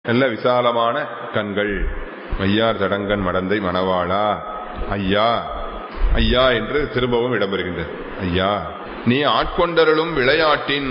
நல்ல விசாலமான கண்கள். மையார் தடங்கன் மடந்தை மணவாளா ஐயா ஐயா என்று திரும்பவும் இடம்பெறுகின்றது. ஐயா நீ ஆட்கொண்டருளும் விளையாட்டின்,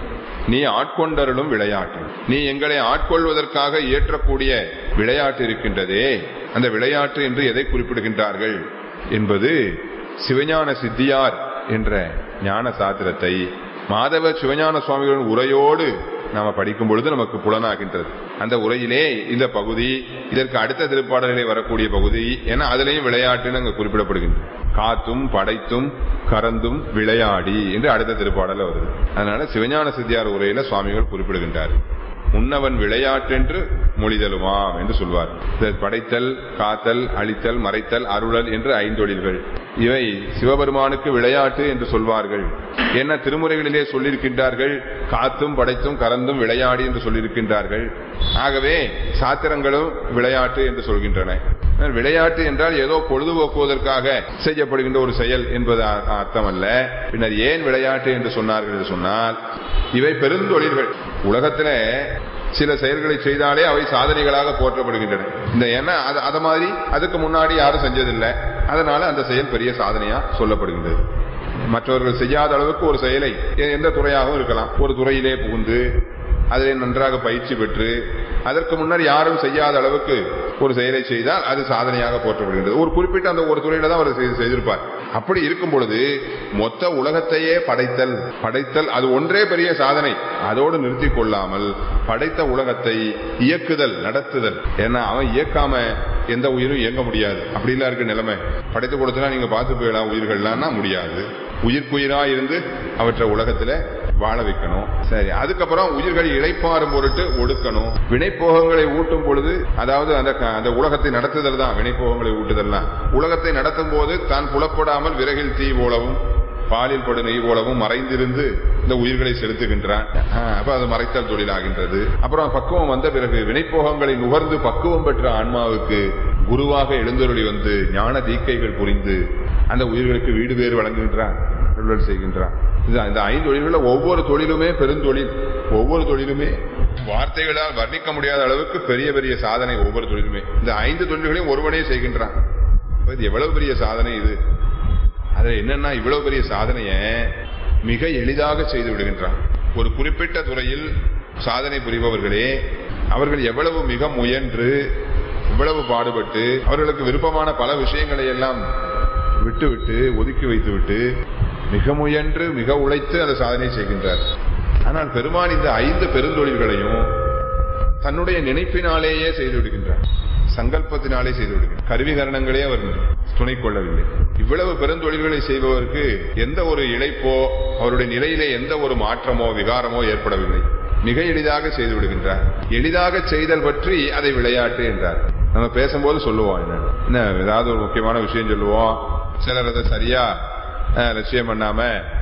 நீ ஆட்கொண்டருளும் விளையாட்டின், நீ எங்களை ஆட்கொள்வதற்காக இயற்றக்கூடிய விளையாட்டு இருக்கின்றதே, அந்த விளையாட்டு என்று எதை குறிப்பிடுகின்றார்கள் என்பது சிவஞான சித்தியார் என்ற ஞான சாத்திரத்தை மாதவ சிவஞான சுவாமிகளின் உரையோடு நாம படிக்கும் பொழுது நமக்கு புலனாகின்றது. அந்த உரையிலே இந்த பகுதி, இதற்கு அடுத்த திருப்பாடல்களே வரக்கூடிய பகுதி என அதிலேயும் விளையாட்டுன்னு அங்கு குறிப்பிடப்படுகின்றது. காத்தும் படைத்தும் கறந்தும் விளையாடி என்று அடுத்த திருப்பாடல வருது. அதனால சிவஞான சித்தியார் உரையில சுவாமிகள் குறிப்பிடுகின்றார். முன்னவன் விளையாட்டென்று மொழிதலுமாம் என்று சொல்வார். படைத்தல், காத்தல், அழித்தல், மறைத்தல், அருளல் என்று ஐந்தொழில்கள். இவை சிவபெருமானுக்கு விளையாட்டு என்று சொல்வார்கள். என்ன திருமுறைகளிலே சொல்லியிருக்கின்றார்கள், காத்தும் படைத்தும் கறந்தும் விளையாடி என்று சொல்லியிருக்கின்றார்கள். ஆகவே சாத்திரங்களும் விளையாட்டு என்று சொல்கின்றன. விளையாட்டு என்றால் ஏதோ பொழுதுபோக்குவதற்காக செய்யப்படுகின்ற ஒரு செயல் என்பது அர்த்தம் அல்ல. பின்னர் ஏன் விளையாட்டு என்று சொன்னார்கள் என்று சொன்னால், இவை பெருந்தொழில்கள். உலகத்துல சில செயல்களை செய்தாலே அவை சாதனைகளாக போற்றப்படுகின்றன. இந்த ஏன்னா அத மாதிரி அதுக்கு முன்னாடி யாரும் செஞ்சதில்லை, அதனால அந்த செயல் பெரிய சாதனையா சொல்லப்படுகின்றது. மற்றவர்கள் செய்யாத அளவுக்கு ஒரு செயலை எந்த துறையாகவும் இருக்கலாம், ஒரு துறையிலே புகுந்து அதிலே நன்றாக பயிற்சி பெற்று அதற்கு முன்னர் யாரும் செய்யாத அளவுக்கு ஒரு செயலை செய்தால் அது சாதனையாக போற்றப்படுகின்றது. ஒரு குறிப்பிட்ட அந்த ஒரு துறையில தான் அவர் செய்திருப்பார். அப்படி இருக்கும் பொழுது மொத்த உலகத்தையே படைத்தல் அது ஒன்றே பெரிய சாதனை. அதோடு நிறுத்தி கொள்ளாமல் படைத்த உலகத்தை இயக்குதல், நடத்துதல். ஏன்னா அவன் இயக்காம எந்த உயிரும் இயங்க முடியாது. அப்படிலாம் இருக்கு நிலைமை. படைத்து கொடுத்தனா நீங்க பார்த்து போயிடலாம், உயிர்கள்லாம் முடியாது. உயிர்க்குயிரா இருந்து அவற்றை உலகத்துல வாழ வைக்கணும். சரி, அதுக்கப்புறம் உயிர்கள் இளைப்பாறும் பொருட்டு ஒடுக்கணும். வினைப்போகங்களை ஊட்டும் பொழுது, அதாவது அந்த உலகத்தை நடத்துதல் தான் வினைப்போகங்களை ஊட்டுதல் தான். உலகத்தை நடத்தும் போது தான் புலப்படாமல் விறகில் தீ போலவும் பாலில் படு நெய் போலவும் மறைந்திருந்து இந்த உயிர்களை செலுத்துகின்றான். அப்ப அது மறைத்தல் தொழிலாகின்றது. அப்புறம் பக்குவம் வந்த பிறகு வினைப்போகங்களை நுகர்ந்து பக்குவம் பெற்ற ஆன்மாவுக்கு குருவாக எழுந்தருளி வந்து ஞான தீக்கைகள் புரிந்து அந்த உயிர்களுக்கு வீடு பேறு வழங்குகின்றான், செய்கின்றான். இந்த ஐந்து தொழில்கள் ஒவ்வொரு தொழிலுமே பெருந்தொழில். ஒவ்வொரு தொழிலுமே வார்த்தைகளால் வர்ணிக்க முடியாத அளவுக்கு பெரிய பெரிய சாதனை. ஒவ்வொரு தொழிலுமே இந்த ஐந்து தொழில்களையும் ஒருவனே செய்கின்றான். இது எவ்வளவு பெரிய சாதனை! இது அதுல என்னன்னா, இவ்வளவு பெரிய சாதனைய மிக எளிதாக செய்து விடுகின்றான். ஒரு குறிப்பிட்ட துறையில் சாதனை புரிபவர்களே அவர்கள் எவ்வளவு மிக முயன்று, இவ்வளவு பாடுபட்டு, அவர்களுக்கு விருப்பமான பல விஷயங்களை எல்லாம் விட்டுவிட்டு ஒதுக்கி வைத்துவிட்டு மிக முயன்று மிக உழைத்து அந்த சாதனை செய்கின்றார். ஆனால் பெருமான் இந்த ஐந்து பெருந்தொழில்களையும் தன்னுடைய நினைப்பினாலேயே செய்து விடுகின்றார், சங்கல்பத்தினாலே செய்து விடுகின்றார். கருவிகரணங்களே அவர் துணை கொள்ளவில்லை. இவ்வளவு பெருந்தொழில்களை செய்பவருக்கு எந்த ஒரு இழைப்போ அவருடைய நிலையிலே எந்த ஒரு மாற்றமோ விகாரமோ ஏற்படவில்லை. மிக எளிதாக செய்து விடுகின்றார். எளிதாக செய்தல் பற்றி அதை விளையாட்டு என்றார். நம்ம பேசும்போது சொல்லுவோம், என்ன ஏதாவது ஒரு முக்கியமான விஷயம் சொல்லுவோம், சிலர் அதை சரியா லட்சியம் பண்ணாம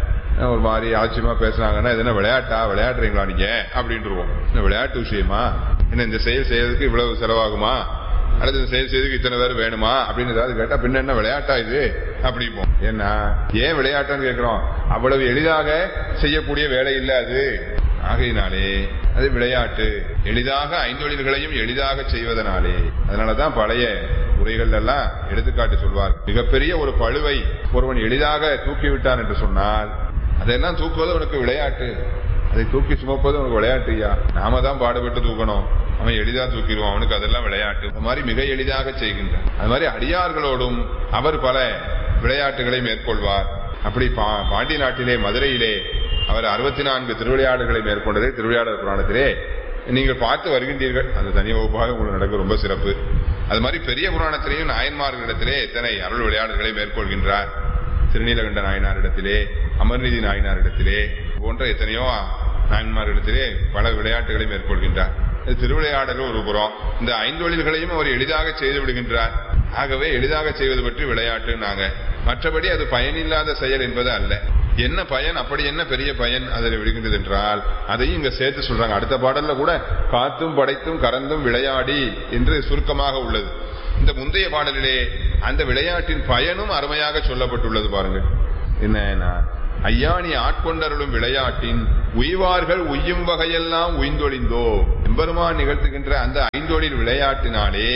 ஒரு மாதிரி ஆச்சரியமா பேசுனாங்கன்னா, இது என்ன விளையாட்டுறீங்களா நீங்க அப்படின்ட்டுருவோம். இந்த விளையாட்டு விஷயமா, என்ன இந்த செயல் செய்யறதுக்கு இவ்வளவு செலவாகுமா, அல்லது இந்த செயல் செய்யறதுக்கு இத்தனை பேர் வேணுமா அப்படின்னு ஏதாவது கேட்டா, பின்ன என்ன விளையாட்டா இது அப்படிப்போம். ஏன்னா ஏன் விளையாட்டான்னு கேட்கிறோம், அவ்வளவு எளிதாக செய்யக்கூடிய வேலை இல்லை அது. ஆகையினாலே அது விளையாட்டு. எளிதாக ஐந்தொழில்களையும் எளிதாக செய்வதனாலே. அதனாலதான் பழைய உரைகள் எல்லாம் எடுத்துக்காட்டு சொல்வார். மிகப்பெரிய ஒரு பழுவை ஒருவன் எளிதாக தூக்கிவிட்டான் என்று சொன்னால் அதெல்லாம் தூக்குவது அவனுக்கு விளையாட்டு. அதை தூக்கி சுமப்பது அவனுக்கு விளையாட்டுயா. நாம தான் பாடுபட்டு தூக்கணும், அவன் எளிதா தூக்கிடுவான், அவனுக்கு அதெல்லாம் விளையாட்டு. அது மாதிரி மிக எளிதாக செய்கின்றான். அது மாதிரி அடியார்களோடும் அவர் பல விளையாட்டுகளை மேற்கொள்வார். அப்படி பாண்டி நாட்டிலே மதுரையிலே அவர் 64 திருவிளையாடல்களை மேற்கொண்டதை திருவிளையாடல் புராணத்திலே நீங்கள் பார்த்து வருகின்றீர்கள். அந்த தனி வகுப்பாக உங்களுக்கு நடக்க ரொம்ப சிறப்பு. அது மாதிரி பெரிய புராணத்திலேயும் நாயன்மார்களிடத்திலே எத்தனை அருள் விளையாடல்களை மேற்கொள்கின்றார். திருநீலகண்ட நாயனாரிடத்திலே, அமர்நீதி நாயனாரிடத்திலே போன்ற எத்தனையோ நாயன்மார்களிடத்திலே பல விளையாட்டுகளை மேற்கொள்கின்றார். திருவிளையாடலும் ஒரு புறம். இந்த ஐந்தொழில்களையும் அவர் எளிதாக செய்து விடுகின்றார். ஆகவே எளிதாக செய்வது பற்றி விளையாட்டு நாங்க. மற்றபடி அது பயனில்லாத செயல் என்பது அல்ல. என்ன பயன், அப்படி என்ன பெரிய பயன் அதில் விடுகின்றது என்றால் அதையும் இங்க சேர்த்து சொல்றாங்க. அடுத்த பாடல்ல கூட காத்தும் படைத்தும் கறந்தும் விளையாடி என்று சுருக்கமாக உள்ளது. இந்த முந்தைய பாடலிலே அந்த விளையாட்டின் பயனும் அருமையாக சொல்லப்பட்டுள்ளது. பாருங்க, என்ன ஐயா நீ ஆட்கொண்டருளும் விளையாட்டின் உய்வார்கள் உய்யும் வகையெல்லாம் உய்ந்தொழிந்தோ. எம்பெருமான் நிகழ்த்துகின்ற அந்த ஐந்தொழில் விளையாட்டினாலே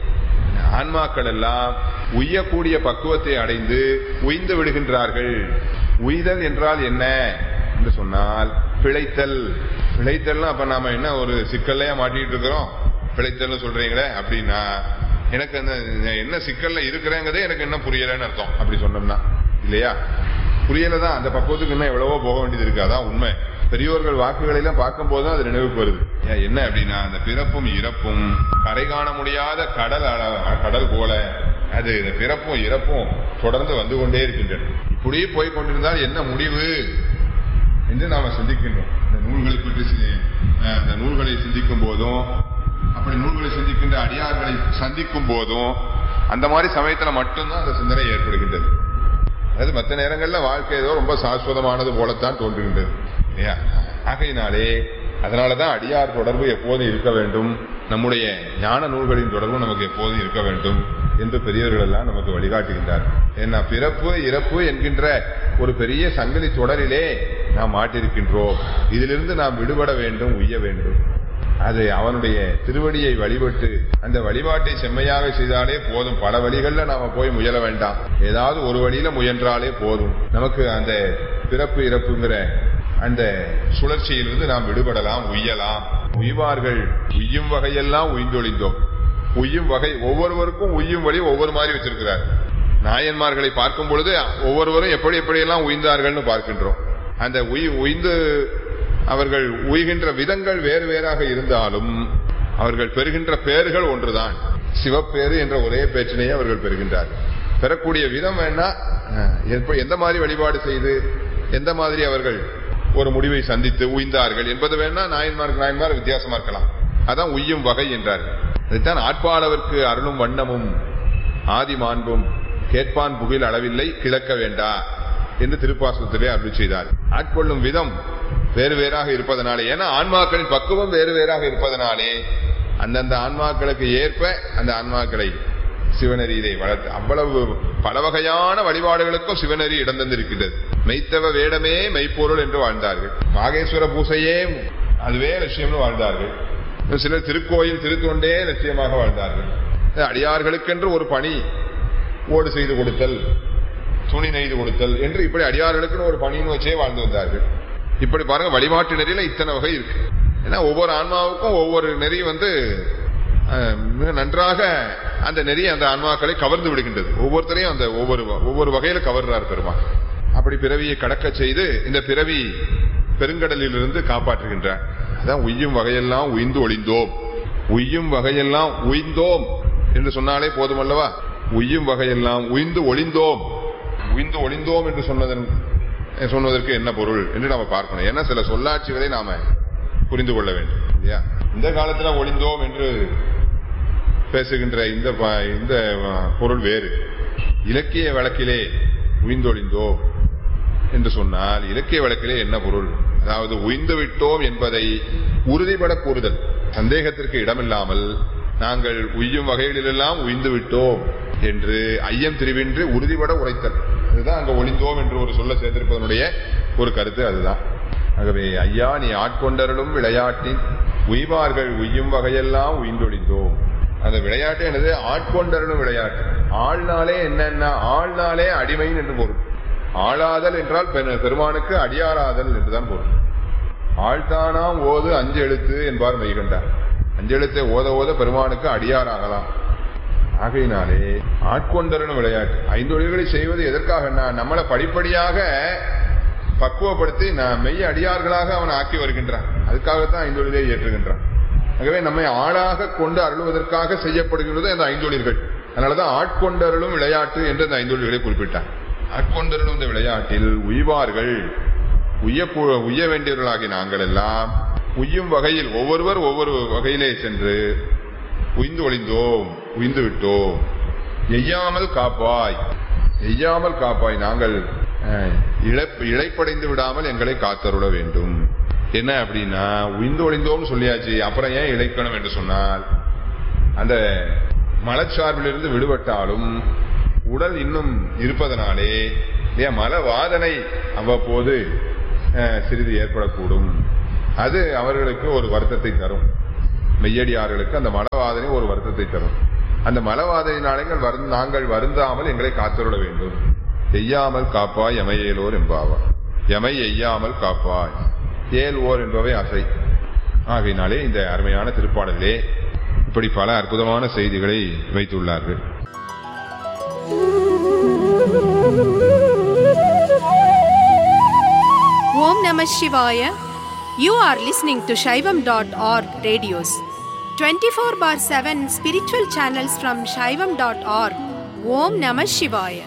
ஆன்மாக்கள் எல்லாம் உய்யக்கூடிய பக்குவத்தை அடைந்து உய்ந்து விடுகின்றார்கள். உய்தல் என்றால் என்ன என்று சொன்னால் பிழைத்தல். பிழைத்தல்னா அப்ப நாம என்ன ஒரு சிக்கல்லையா மாட்டிட்டு இருக்கிறோம்? பிழைத்தல் சொல்றீங்களே அப்படின்னா எனக்கு அந்த என்ன சிக்கல்ல இருக்கிறேங்கிறதே எனக்கு என்ன புரியலன்னு அர்த்தம். அப்படி சொன்னோம்னா இல்லையா? புரியலதான், அந்த பக்குவத்துக்கு இன்னும் எவ்வளவோ போக வேண்டியது இருக்கு. அதான் உண்மை. பெரியோர்கள் வாக்குகளை எல்லாம் பார்க்கும் போதுதான் அது நினைவுக்கு வருது. என்ன அப்படின்னா அந்த பிறப்பும் இறப்பும் கரை காண முடியாத கடல் போல அது இந்த பிறப்பும் இறப்பும் தொடர்ந்து வந்து கொண்டே இருக்கின்றன. இப்படியே போய் கொண்டிருந்தால் என்ன முடிவு என்று நாம சிந்திக்கின்றோம். இந்த நூல்களை பற்றி அந்த நூல்களை சிந்திக்கும் போதும் அப்படி நூல்களை சிந்திக்கின்ற அடியார்களை சந்திக்கும் போதும் அந்த மாதிரி சமயத்துல மட்டும்தான் அந்த சிந்தனை ஏற்படுகின்றது. அது மற்ற நேரங்கள்ல வாழ்க்கை ஏதோ ரொம்ப சாஸ்வதமானது போலத்தான் தோன்றுகின்றது. ஆகையினாலே அதனாலதான் அடியார் தொடர்பு எப்போதும் இருக்க வேண்டும், நம்முடைய ஞான நூல்களின் தொடர்பு நமக்கு எப்போதும் இருக்க வேண்டும் என்று பெரியவர்கள் எல்லாம் நமக்கு வழிகாட்டுகின்றார். ஏன்னா பிறப்பு இறப்பு என்கின்ற ஒரு பெரிய சங்கிலி தொடரிலே நாம் மாட்டிருக்கின்றோம். இதிலிருந்து நாம் விடுபட வேண்டும், உய்ய வேண்டும். அது அவனுடைய திருவடியை வழிபட்டு அந்த வழிபாட்டை செம்மையாக செய்தாலே போதும். பல வழிகள்ல நாம போய் முயல வேண்டாம், ஏதாவது ஒரு வழியில முயன்றாலே போதும். நமக்கு அந்த பிறப்பு இறப்புங்கிற அந்த சுழற்சியிலிருந்து நாம் விடுபடலாம், உய்யலாம். உய்வார்கள் உய்யும் வகையெல்லாம் உய்ந்தொழிந்தோம். உய்யும் வகை ஒவ்வொருவருக்கும் உய்யும் வழி ஒவ்வொரு மாதிரி வச்சிருக்கிறார். நாயன்மார்களை பார்க்கும் பொழுது ஒவ்வொருவரும் எப்படி எப்படியெல்லாம் உய்ந்தார்கள்னு பார்க்கின்றோம். அந்த உய்ந்து அவர்கள் உய்கின்ற விதங்கள் வேறு வேறாக இருந்தாலும் அவர்கள் பெறுகின்ற பெயர்கள் ஒன்றுதான். சிவப்பேறு என்ற ஒரே பேச்சினையே அவர்கள் பெறுகின்றார். பெறக்கூடிய விதம் வேணா எந்த மாதிரி வழிபாடு செய்து எந்த மாதிரி அவர்கள் ஒரு முடிவை சந்தித்து உய்ந்தார்கள் என்பது வேணா நாயன்மார் வித்தியாசமா இருக்கலாம். அதான் உய்யும் வகை என்றார்கள். அதைத்தான் ஆட்பாளவர்க்கு அருளும் வண்ணமும் ஆதி மாண்பும் கேட்பான் புகில் அளவில்லை கிழக்க வேண்டா என்று திருப்பாசனத்திலே அருளி செய்தார். ஆட்கொள்ளும் விதம் வேறு வேறாக இருப்பதனாலே, ஏன்னா ஆன்மாக்களின் பக்குவம் வேறு வேறாக இருப்பதனாலே அந்தந்த ஆன்மாக்களுக்கு ஏற்ப அந்த ஆன்மாக்களை சிவநெறியிலே வளர்த்து அவ்வளவு பல வகையான வழிபாடுகளுக்கும் சிவநெறி இடம் தந்திருக்கின்றது. மெய்த்தவ வேடமே மெய்ப்பொருள் என்று வாழ்ந்தார்கள். மாகேஸ்வர பூசையே அதுவே லட்சியம்னு வாழ்ந்தார்கள். சிலர் திருக்கோயில் திருத்தொண்டே லட்சியமாக வாழ்ந்தார்கள். அடியார்களுக்கென்று ஒரு பணி ஓடு செய்து கொடுத்தல், துணி நெய்து கொடுத்தல் என்று இப்படி அடியார்களுக்குன்னு ஒரு பணின்னு வச்சே வாழ்ந்து வந்தார்கள். இப்படி பாருங்க, வழிபாட்டு நெறியில இத்தனை வகை இருக்கு. ஏன்னா ஒவ்வொரு ஆன்மாவுக்கும் ஒவ்வொரு நெறி மிக நன்றாக அந்த நெறி அந்த ஆன்மாக்களை கவர்ந்து விடுகின்றது. ஒவ்வொருத்தரையும் அந்த ஒவ்வொரு வகையில கவர்றார் பெருமாள். அப்படி பிறவியை கடக்க செய்து இந்த பிறவி பெருங்கடலில் இருந்து காப்பாற்றுகின்றார். அதான் உய்யும் வகையெல்லாம் உய்ந்து ஒளிந்தோம். உய்யும் வகையெல்லாம் உய்ந்தோம் என்று சொன்னாலே போதுமல்லவா? உய்யும் வகையெல்லாம் உய்ந்து ஒளிந்தோம். உய்ந்து ஒளிந்தோம் என்று சொன்னதற்கு என்ன பொருள் என்று நாம பார்க்கணும். ஏன்னா சில சொல்லாட்சிகளை நாம புரிந்து கொள்ள வேண்டும் இல்லையா? இந்த காலத்துல ஒளிந்தோம் என்று பேசுகின்ற இந்த பொருள் வேறு. இலக்கிய வழக்கிலே உய்ந்தொழிந்தோம் என்று சொன்னால் இலக்கிய வழக்கிலே என்ன பொருள்? அதாவது உய்ந்து விட்டோம் என்பதை உறுதிபட கூறுதல், சந்தேகத்திற்கு இடமில்லாமல் நாங்கள் உய்யும் வகைகளிலெல்லாம் உய்ந்து விட்டோம் என்று ஐயம் திரிவின்றி உறுதிபட உரைத்தல். அதுதான் அங்க ஒளிந்தோம் என்று ஒரு சொல்ல சேர்த்திருப்பதனுடைய ஒரு கருத்து அதுதான். ஆகவே ஐயா நீ ஆட்கொண்டருளும் விளையாட்டின் உய்வார்கள் உய்யும் வகையெல்லாம் உய்ந்தொழிந்தோம். அந்த விளையாட்டு என்னது? ஆட்கொண்டருளும் விளையாட்டு. ஆள்நாளே என்னன்னா ஆள்நாளே அடிமைன்னு என்று பொருள். ஆளாதல் என்றால் பெருமானுக்கு அடியாராதல் என்றுதான் பொருள். ஆழ்த்தானாம் ஓது அஞ்சு எழுத்து என்பார் மெய்கண்டார். அஞ்செழுத்தை ஓத ஓத பெருமானுக்கு அடியாராகலாம். ஆகையினாலே ஆட்கொண்டருளும் விளையாட்டு. ஐந்தொழில்களை செய்வது எதற்காக? நம்மளை படிப்படியாக பக்குவப்படுத்தி மெய் அடியார்களாக அவன் ஆக்கி வருகின்றான். அதுக்காகத்தான் ஐந்தொழிலை ஏற்றுகின்றான். ஆகவே நம்மை ஆளாக கொண்டு அருள்வதற்காக செய்யப்படுகிறது இந்த ஐந்தொழில்கள். அதனாலதான் ஆட்கொண்டருளும் விளையாட்டு என்று இந்த ஐந்தொழில்களை குறிப்பிட்டார். ஆட்கொண்டருளும் இந்த விளையாட்டில் உய்வார்கள் உய்ய வேண்டியவர்களாகி நாங்கள் எல்லாம் உய்யும் வகையில் ஒவ்வொருவர் ஒவ்வொரு வகையிலே சென்று உய்ந்து ஒளிந்தோம், உய்ந்து விட்டோம். எய்யாமல் காப்பாய், எய்யாமல் காப்பாய். நாங்கள் இழைப்படைந்து விடாமல் எங்களை காத்தருள வேண்டும். என்ன அப்படின்னா உய்ந்து ஒளிந்தோம்னு சொல்லியாச்சு, அப்புறம் ஏன் இழைக்கணும் என்று சொன்னால் அந்த மலச்சார்பிலிருந்து விடுபட்டாலும் உடல் இன்னும் இருப்பதனாலே மல வாதனை அவ்வப்போது சிறிது ஏற்படக்கூடும். அது அவர்களுக்கு ஒரு வருத்தத்தை தரும். மெய்யடியார்களுக்கு அந்த மலவாதனை ஒரு வருத்தத்தை தரும். அந்த மலவாதனையினாலே நாங்கள் வருந்தாமல் எங்களை காத்தருள வேண்டும். எய்யாமல் காப்பாய் எமையேலோர் என்பாவா. எமை எய்யாமல் காப்பாய். ஏல்வோர் என்பவை அசை. ஆகையினாலே இந்த அருமையான திருப்பாடலே இப்படி பல அற்புதமான செய்திகளை வைத்துள்ளார்கள். ஓம் நம சிவாய. You are listening to Shaivam.org radios. 24/7 spiritual channels from Shaivam.org. Om Namah Shivaya.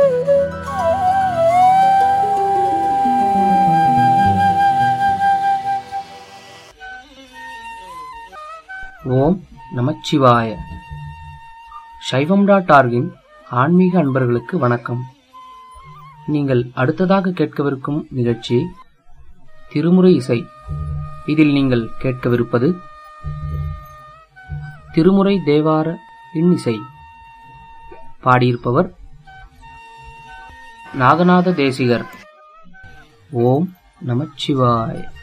ஓம் நமச்சிவாய. Shaivam.org-இன் ஆன்மீக அன்பர்களுக்கு வணக்கம். நீங்கள் அடுத்ததாக கேட்கவிருக்கும் நிகழ்ச்சி திருமுறை இசை. இதில் நீங்கள் கேட்கவிருப்பது திருமுறை தேவார இன்னிசை. பாடியிருப்பவர் நாகநாத தேசிகர். ஓம் நமச்சிவாய.